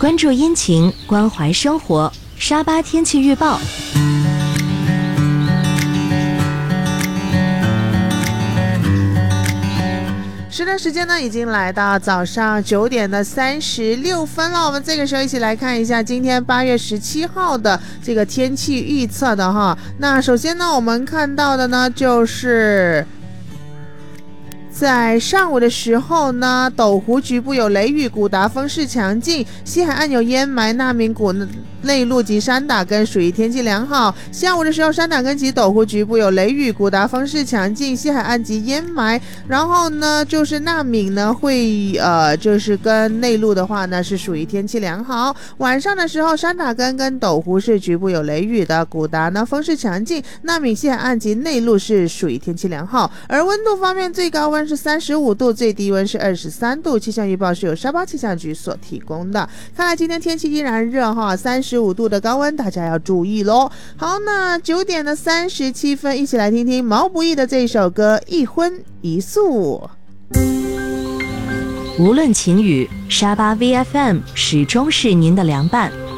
关注阴晴，关怀生活。沙巴天气预报。 是的，时间呢已经来到早上9点的36分了。我们这个时候一起来看一下今天8月17号的这个天气预测的哈。那首先呢，我们看到的呢就是在上午的时候呢，斗湖局部有雷雨，古达风势强劲，西海岸有烟霾，纳明谷内陆及山打根属于天气良好。下午的时候，山打根及斗湖局部有雷雨，古达风势强劲，西海岸及烟霾。然后呢，就是纳敏呢会就是跟内陆的话呢是属于天气良好。晚上的时候，山打根跟斗湖是局部有雷雨的，古达呢风势强劲，纳敏西海岸及内陆是属于天气良好。而温度方面，最高温是35度，最低温是23度。气象预报是由沙巴气象局所提供的。看来今天天气依然热哈，35度的高温，大家要注意咯。好，那9点的37分，一起来听听毛不易的这首歌《一荤一素》。 无论晴雨，沙巴 VFM 始终是您的良伴。